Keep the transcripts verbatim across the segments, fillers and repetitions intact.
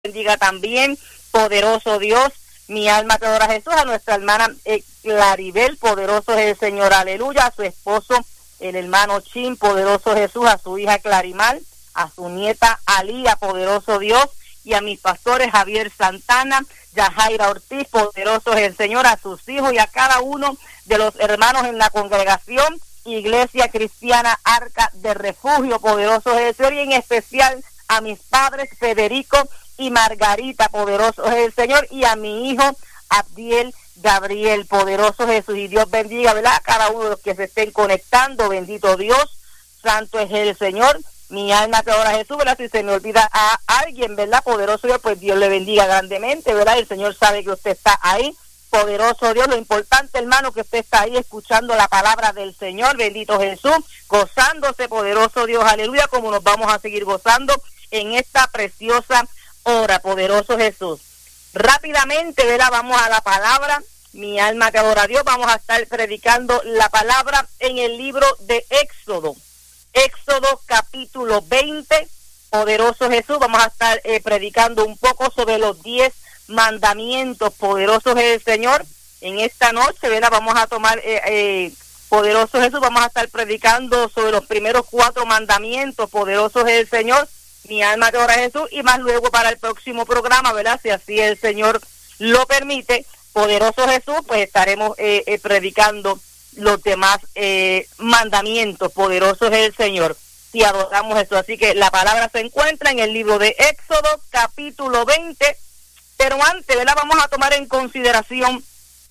bendiga también, poderoso Dios. Mi alma te adora a Jesús, a nuestra hermana eh, Claribel, poderoso es el Señor, aleluya, a su esposo, el hermano Chin, poderoso Jesús, a su hija Clarimal, a su nieta Alía, poderoso Dios, y a mis pastores Javier Santana, Yajaira Ortiz, poderoso es el Señor, a sus hijos y a cada uno de los hermanos en la congregación, Iglesia Cristiana Arca de Refugio, poderoso es el Señor, y en especial a mis padres Federico y Margarita, poderoso es el Señor, y a mi hijo Abdiel Gabriel, poderoso Jesús, y Dios bendiga, ¿verdad?, a cada uno de los que se estén conectando, bendito Dios, santo es el Señor. Mi alma te adora a Jesús, ¿verdad? Si se me olvida a alguien, ¿verdad? Poderoso Dios, pues Dios le bendiga grandemente, ¿verdad? El Señor sabe que usted está ahí. Poderoso Dios, lo importante, hermano, que usted está ahí escuchando la palabra del Señor, bendito Jesús, gozándose, poderoso Dios, aleluya, como nos vamos a seguir gozando en esta preciosa hora, poderoso Jesús. Rápidamente, ¿verdad? Vamos a la palabra. Mi alma te adora a Dios. Vamos a estar predicando la palabra en el libro de Éxodo. Éxodo capítulo veinte, poderoso Jesús. Vamos a estar eh, predicando un poco sobre los diez mandamientos, poderosos es el Señor. En esta noche, ¿verdad? Vamos a tomar, eh, eh, poderoso Jesús, vamos a estar predicando sobre los primeros cuatro mandamientos, poderosos es el Señor. Mi alma te adora a Jesús, y más luego para el próximo programa, ¿verdad? Si así el Señor lo permite, poderoso Jesús, pues estaremos eh, eh, predicando los demás eh, mandamientos, poderoso es el Señor, si adoramos eso. Así que la palabra se encuentra en el libro de Éxodo, capítulo veinte, pero antes, ¿verdad?, vamos a tomar en consideración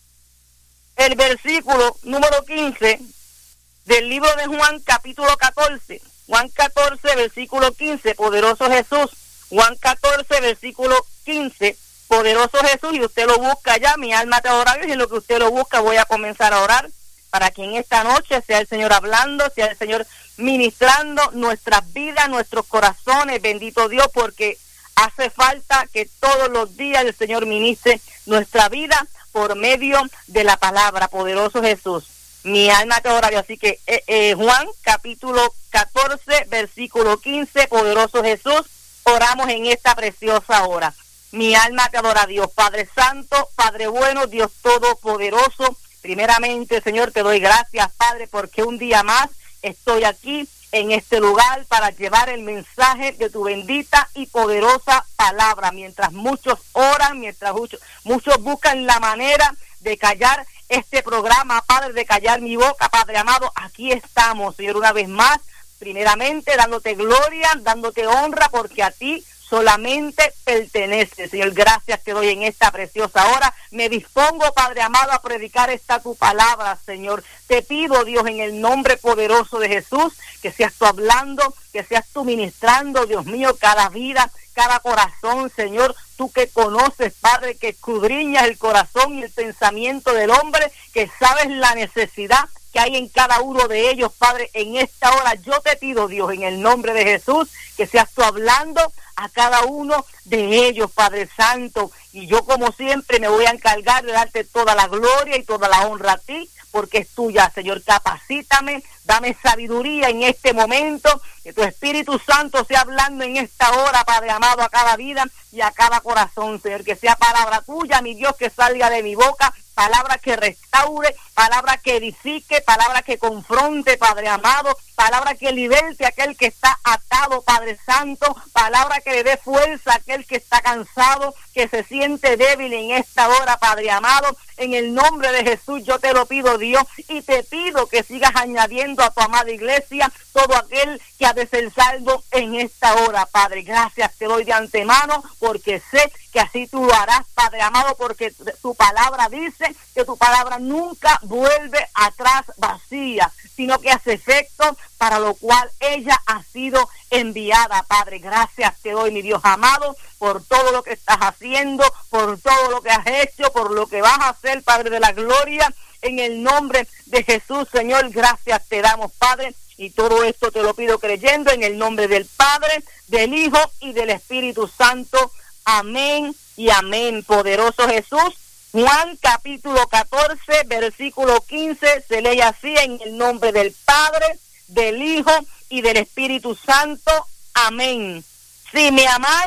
el versículo número quince del libro de Juan, capítulo catorce. Juan catorce, versículo quince, poderoso Jesús. Juan catorce, versículo quince, poderoso Jesús, y usted lo busca ya. Mi alma te adora a Dios, y en lo que usted lo busca voy a comenzar a orar para que en esta noche sea el Señor hablando, sea el Señor ministrando nuestras vidas, nuestros corazones, bendito Dios, porque hace falta que todos los días el Señor ministre nuestra vida por medio de la palabra, poderoso Jesús. Mi alma te adora a Dios. Así que eh, eh, Juan capítulo catorce, versículo quince, poderoso Jesús, oramos en esta preciosa hora. Mi alma te adora a Dios. Padre Santo, Padre bueno, Dios Todopoderoso, primeramente, Señor, te doy gracias, Padre, porque un día más estoy aquí en este lugar para llevar el mensaje de tu bendita y poderosa palabra. Mientras muchos oran, mientras muchos, muchos buscan la manera de callar este programa, Padre, de callar mi boca, Padre amado, aquí estamos, Señor, una vez más, primeramente dándote gloria, dándote honra, porque a ti solamente pertenece. Señor, gracias te doy en esta preciosa hora. Me dispongo, Padre amado, a predicar esta tu palabra, Señor. Te pido, Dios, en el nombre poderoso de Jesús, que seas tú hablando, que seas tú ministrando, Dios mío, cada vida, cada corazón, Señor. Tú que conoces, Padre, que escudriñas el corazón y el pensamiento del hombre, que sabes la necesidad que hay en cada uno de ellos, Padre, en esta hora yo te pido, Dios, en el nombre de Jesús, que seas tú hablando a cada uno de ellos, Padre Santo, y yo como siempre me voy a encargar de darte toda la gloria y toda la honra a ti, porque es tuya, Señor. Capacítame, dame sabiduría en este momento, que tu Espíritu Santo sea hablando en esta hora, Padre amado, a cada vida y a cada corazón, Señor, que sea palabra tuya, mi Dios, que salga de mi boca, palabra que restaure, palabra que edifique, palabra que confronte, Padre amado, palabra que liberte a aquel que está atado, Padre Santo, palabra que le dé fuerza a aquel que está cansado, que se siente débil en esta hora, Padre amado. En el nombre de Jesús yo te lo pido, Dios, y te pido que sigas añadiendo a tu amada iglesia todo aquel que ha de ser salvo en esta hora, Padre. Gracias te doy de antemano, porque sé que así tú lo harás, Padre amado, porque tu palabra dice que tu palabra nunca vuelve atrás vacía, sino que hace efecto para lo cual ella ha sido enviada, Padre. Gracias te doy, mi Dios amado, por todo lo que estás haciendo, por todo lo que has hecho, por lo que vas a hacer, Padre de la gloria, en el nombre de Jesús, Señor. Gracias te damos, Padre, y todo esto te lo pido creyendo en el nombre del Padre, del Hijo y del Espíritu Santo. Amén y amén. Poderoso Jesús. Juan capítulo catorce, versículo quince, se lee así: en el nombre del Padre, del Hijo y del Espíritu Santo. Amén. Si me amáis,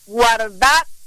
guardad